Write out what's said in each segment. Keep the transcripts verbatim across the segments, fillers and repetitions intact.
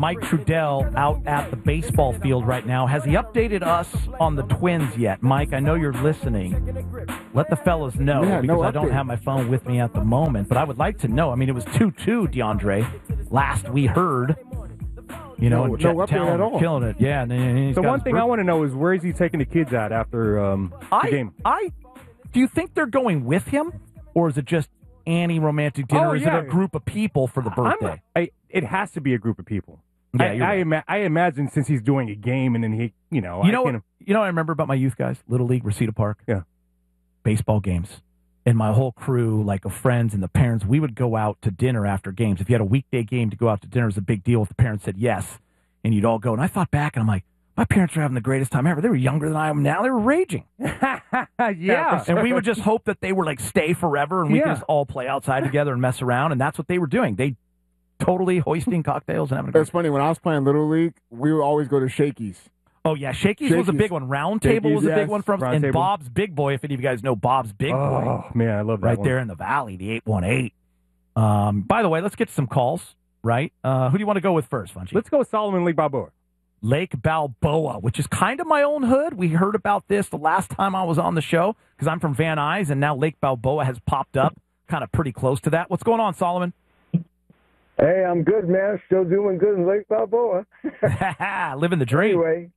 Mike Trudell out at the baseball field right now. Has he updated us on the Twins yet? Mike, I know you're listening. Let the fellas know, yeah, because no I don't update. have my phone with me at the moment, but I would like to know. I mean, it was two two, DeAndre, last we heard. You know, no, and Jet no Talon update at all. killing it. Yeah. And then he's The got one his thing birth- I want to know is where is he taking the kids at after um, the I, game? I, do you think they're going with him, or is it just Annie romantic dinner? Oh, is yeah. it a group of people for the birthday? I'm, I, it has to be a group of people. Yeah, I, you're I, right. ima- I imagine since he's doing a game and then he, you know, You I know, can, what, you know what I remember about my youth guys? Little League, Reseda Park. Yeah. Baseball games. And my whole crew, like of friends and the parents, we would go out to dinner after games. If you had a weekday game to go out to dinner, it was a big deal if the parents said yes. And you'd all go. And I thought back, and I'm like, my parents were having the greatest time ever. They were younger than I am now. They were raging. yeah. And we would just hope that they were like stay forever and we Yeah. could just all play outside together and mess around. And that's what they were doing. They totally hoisting cocktails and having a great That's funny. When I was playing Little League, we would always go to Shakey's. Oh, yeah. Shakey's, was a Shakey's. big one. Round Table Shakey's, was a big yes. one from Round And Table. Bob's Big Boy, if any of you guys know Bob's Big Boy. Oh, man, I love that Right one. there in the valley, the eight one eight. Um, by the way, let's get to some calls, right? Uh, who do you want to go with first, Funchy? Let's go with Solomon Lake Balboa. Lake Balboa, which is kind of my own hood. We heard about this the last time I was on the show because I'm from Van Nuys, and now Lake Balboa has popped up kind of pretty close to that. What's going on, Solomon? Hey, I'm good, man. Still doing good in Lake Balboa. Living the dream. Anyway,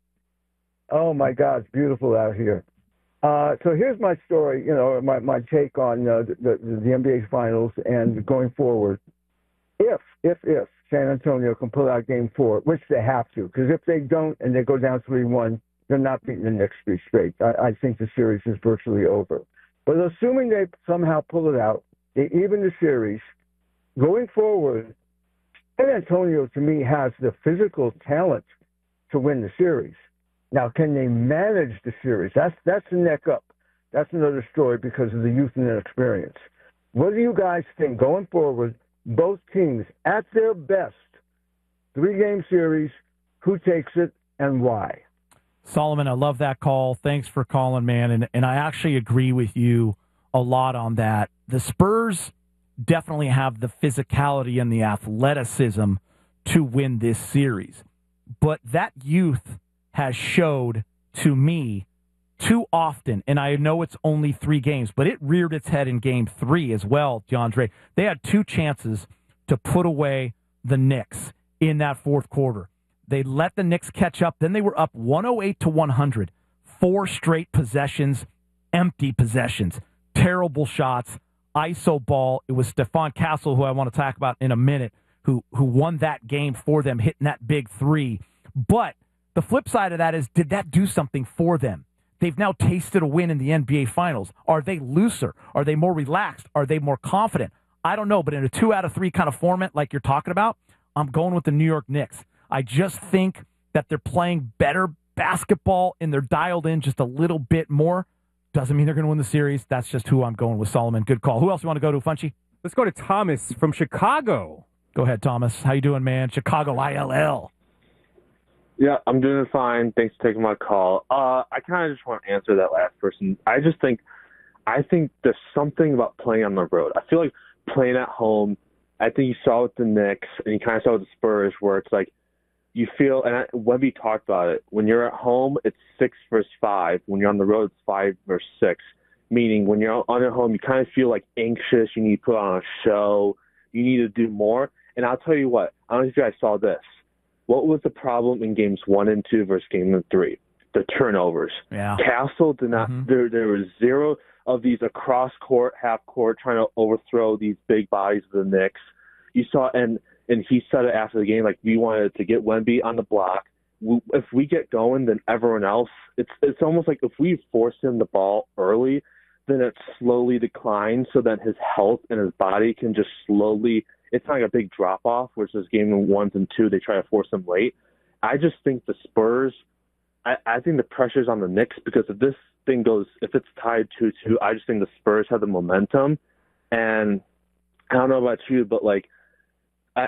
oh, my God, it's beautiful out here. Uh, so here's my story, you know, my, my take on uh, the, the, the N B A Finals and going forward. If, if, if San Antonio can pull out Game four, which they have to, because if they don't and they go down three one, they're not beating the Knicks three straight. I, I think the series is virtually over. But assuming they somehow pull it out, they even the series, going forward, San Antonio, to me, has the physical talent to win the series. Now, can they manage the series? That's that's the neck up. That's another story because of the youth and their experience. What do you guys think going forward? Both teams at their best, three-game series. Who takes it and why? Solomon, I love that call. Thanks for calling, man. And and I actually agree with you a lot on that. The Spurs definitely have the physicality and the athleticism to win this series. But that youth has showed to me too often, and I know it's only three games, but it reared its head in game three as well, DeAndre. They had two chances to put away the Knicks in that fourth quarter. They let the Knicks catch up. Then they were up one oh eight to one hundred. Four straight possessions, empty possessions, terrible shots, I S O ball. It was Stephon Castle, who I want to talk about in a minute, who who won that game for them, hitting that big three. But the flip side of that is, did that do something for them? They've now tasted a win in the N B A Finals. Are they looser? Are they more relaxed? Are they more confident? I don't know, but in a two out of three kind of format like you're talking about, I'm going with the New York Knicks. I just think that they're playing better basketball and they're dialed in just a little bit more. Doesn't mean they're going to win the series. That's just who I'm going with, Solomon. Good call. Who else you want to go to, Funchy? Let's go to Thomas from Chicago. Go ahead, Thomas. How you doing, man? Chicago I L L. Yeah, I'm doing fine. Thanks for taking my call. Uh, I kind of just want to answer that last person. I just think, I think there's something about playing on the road. I feel like playing at home, I think you saw it with the Knicks, and you kind of saw it with the Spurs, where it's like you feel, and I, Wemby talked about it, when you're at home, it's six versus five. When you're on the road, it's five versus six, meaning when you're on your home, you kind of feel like anxious, you need to put on a show, you need to do more. And I'll tell you what, I don't know if you guys saw this. What was the problem in games one and two versus game three? The turnovers. Yeah. Castle did not, Mm-hmm. there, there was zero of these across court, half court, trying to overthrow these big bodies of the Knicks. You saw, and and he said it after the game, like, we wanted to get Wemby on the block. We, if we get going, then everyone else, it's it's almost like if we force him the ball early, then it slowly declines so that his health and his body can just slowly, it's not like a big drop-off, which is game ones and two, they try to force him late. I just think the Spurs, I, I think the pressure's on the Knicks, because if this thing goes, if it's tied two two, I just think the Spurs have the momentum. And I don't know about you, but like, I,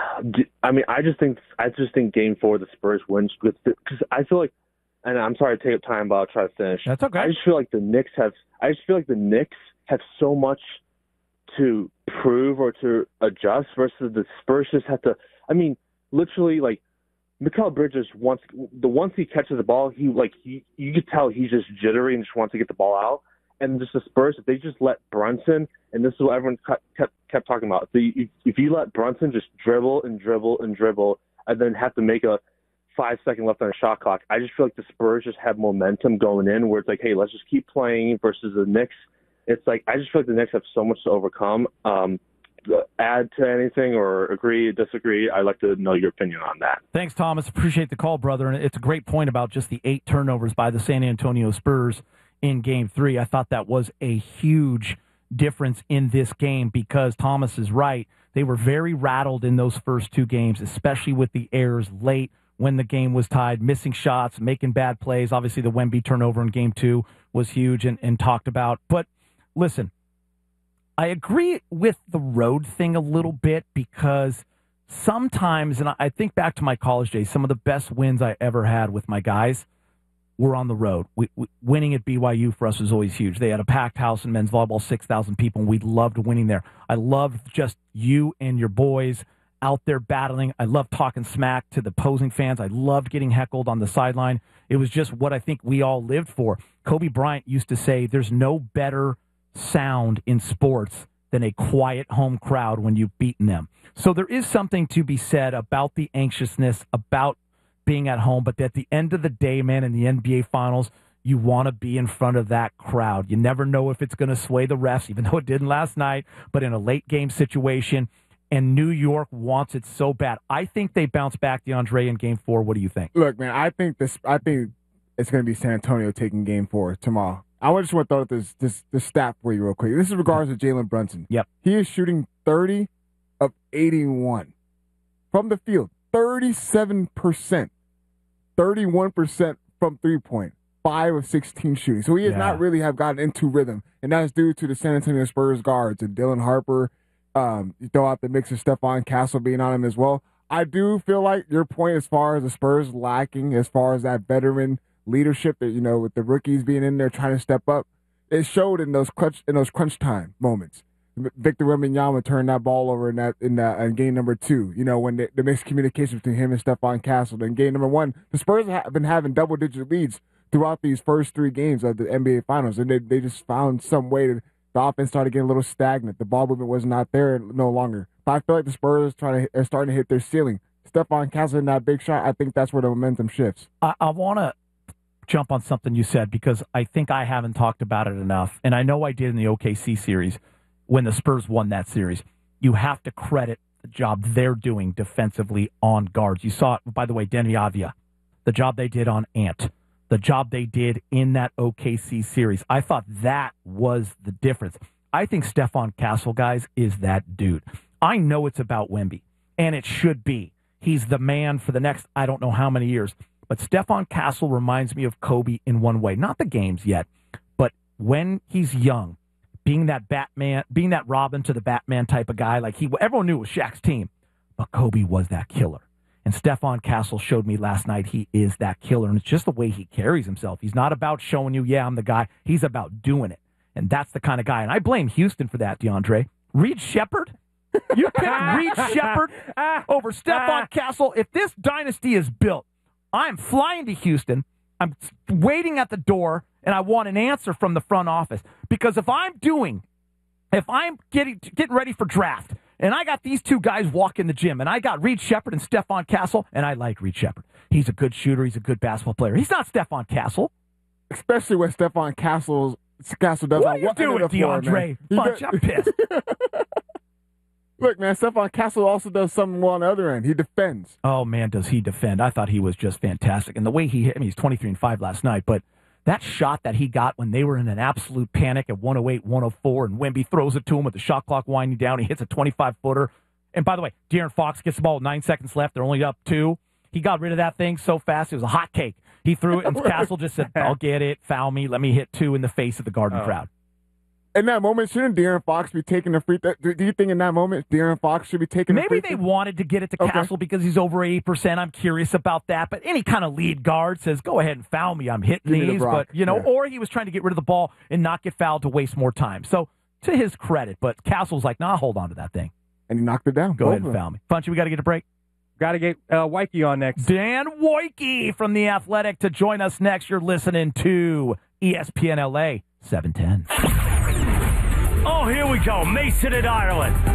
I mean, I just think, I just think game four, the Spurs wins, because I feel like, and I'm sorry to take up time, but I'll try to finish. That's okay. I just feel like the Knicks have, I just feel like the Knicks have so much to prove or to adjust versus the Spurs just have to, I mean, literally like Mikal Bridges wants the once he catches the ball, he like he, you could tell he's just jittery and just wants to get the ball out. And just the Spurs, if they just let Brunson, and this is what everyone kept kept talking about, if, if you let Brunson just dribble and dribble and dribble, and then have to make a five second left on the shot clock, I just feel like the Spurs just have momentum going in, where it's like, hey, let's just keep playing. Versus the Knicks, it's like I just feel like the Knicks have so much to overcome. Um, add to anything or agree, disagree? I'd like to know your opinion on that. Thanks, Thomas. Appreciate the call, brother. And it's a great point about just the eight turnovers by the San Antonio Spurs in game three. I thought that was a huge difference in this game because Thomas is right. They were very rattled in those first two games, especially with the errors late when the game was tied, missing shots, making bad plays. Obviously, the Wemby turnover in game two was huge and, and talked about. But listen, I agree with the road thing a little bit because sometimes, and I think back to my college days, some of the best wins I ever had with my guys were on the road. We, we, winning at B Y U for us was always huge. They had a packed house in men's volleyball, six thousand people, and we loved winning there. I loved just you and your boys out there battling. I loved talking smack to the opposing fans. I loved getting heckled on the sideline. It was just what I think we all lived for. Kobe Bryant used to say, there's no better sound in sports than a quiet home crowd when you've beaten them. So there is something to be said about the anxiousness, about being at home, but at the end of the day, man, in the N B A Finals, you want to be in front of that crowd. You never know if it's going to sway the refs, even though it didn't last night, but in a late game situation, and New York wants it so bad. I think they bounce back, DeAndre, in game four. What do you think? Look, man, I think this. I think it's going to be San Antonio taking game four tomorrow. I just want to throw out this, this, this stat for you real quick. This is regards to Jalen Brunson. Yep. He is shooting thirty of eighty-one from the field. thirty-seven percent. thirty-one percent from three-point. five of sixteen shooting. So he has yeah. not really have gotten into rhythm. And that's due to the San Antonio Spurs guards and Dylan Harper. Um, you throw out the mix of Stephon Castle being on him as well. I do feel like your point as far as the Spurs lacking, as far as that veteran leadership, that, you know, with the rookies being in there trying to step up, it showed in those clutch in those crunch time moments. Victor Wembanyama turned that ball over in that in that in game number two. You know, when the, the miscommunication between him and Stephon Castle. Then game number one, the Spurs have been having double digit leads throughout these first three games of the N B A Finals, and they they just found some way to. The offense started getting a little stagnant. The ball movement was not there no longer. But I feel like the Spurs trying to are starting to hit their ceiling. Stephon Castle in that big shot, I think that's where the momentum shifts. I, I want to jump on something you said because I think I haven't talked about it enough, and I know I did in the O K C series when the Spurs won that series. You have to credit the job they're doing defensively on guards. You saw it, by the way, Deni Avdija, the job they did on Ant. The job they did in that O K C series. I thought that was the difference. I think Stephon Castle, guys, is that dude. I know it's about Wemby, and it should be. He's the man for the next, I don't know how many years. But Stephon Castle reminds me of Kobe in one way. Not the games yet, but when he's young, being that Batman, being that Robin to the Batman type of guy. Like he, everyone knew it was Shaq's team, but Kobe was that killer. And Stephon Castle showed me last night he is that killer. And it's just the way he carries himself. He's not about showing you, yeah, I'm the guy. He's about doing it. And that's the kind of guy. And I blame Houston for that, DeAndre. Reed Shepherd? You pick Reed Shepherd over Stephon Castle. If this dynasty is built, I'm flying to Houston. I'm waiting at the door, and I want an answer from the front office. Because if I'm doing, if I'm getting getting ready for draft, and I got these two guys walking the gym, and I got Reed Shepherd and Stephon Castle, and I like Reed Shepherd. He's a good shooter. He's a good basketball player. He's not Stephon Castle. Especially when Stephon Castle's, Castle does what on are you one doing, end of the floor, DeAndre? Bunch, I'm pissed. Look, man, Stephon Castle also does something well on the other end. He defends. Oh, man, does he defend. I thought he was just fantastic. And the way he hit, I mean, he's twenty-three and five last night, but that shot that he got when they were in an absolute panic at one oh eight, one oh four, and Wemby throws it to him with the shot clock winding down. He hits a twenty-five-footer. And by the way, De'Aaron Fox gets the ball with nine seconds left. They're only up two. He got rid of that thing so fast. It was a hot cake. He threw it, and Castle just said, I'll get it, foul me, let me hit two in the face of the Garden oh. crowd. In that moment, shouldn't De'Aaron Fox be taking the free throw? Do you think in that moment De'Aaron Fox should be taking the free Maybe they throw? wanted to get it to Okay. Castle because he's over eighty percent. I'm curious about that. But any kind of lead guard says, go ahead and foul me. I'm hitting Give me the these. rock. But, you know, Yeah. or he was trying to get rid of the ball and not get fouled to waste more time. So, to his credit. But Castle's like, nah, hold on to that thing. And he knocked it down. Go Both ahead and of them. foul me. Funchy, we got to get a break. Got to get uh, Wikey on next. Dan Woike from The Athletic to join us next. You're listening to E S P N L A seven ten. Oh, here we go. Mason in Ireland.